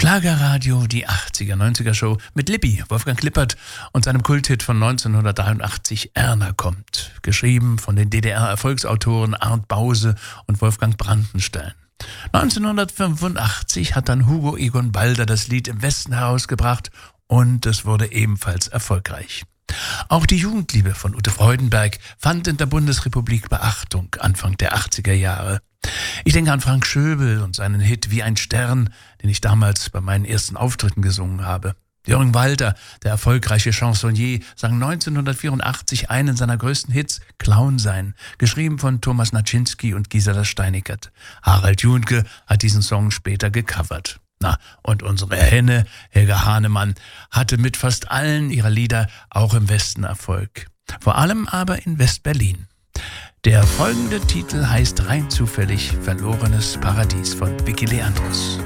Schlagerradio, die 80er-90er-Show mit Lippi, Wolfgang Lippert und seinem Kulthit von 1983 Erna kommt, geschrieben von den DDR-Erfolgsautoren Arndt Bause und Wolfgang Brandenstein. 1985 hat dann Hugo Egon Balder das Lied Im Westen herausgebracht und es wurde ebenfalls erfolgreich. Auch die Jugendliebe von Ute Freudenberg fand in der Bundesrepublik Beachtung Anfang der 80er Jahre. Ich denke an Frank Schöbel und seinen Hit Wie ein Stern, den ich damals bei meinen ersten Auftritten gesungen habe. Jürgen Walter, der erfolgreiche Chansonnier, sang 1984 einen seiner größten Hits, Clown sein, geschrieben von Thomas Naczynski und Gisela Steinickert. Harald Junke hat diesen Song später gecovert. Und unsere Henne, Helga Hahnemann, hatte mit fast allen ihrer Lieder auch im Westen Erfolg. Vor allem aber in West-Berlin. Der folgende Titel heißt rein zufällig Verlorenes Paradies von Vicky Leandros.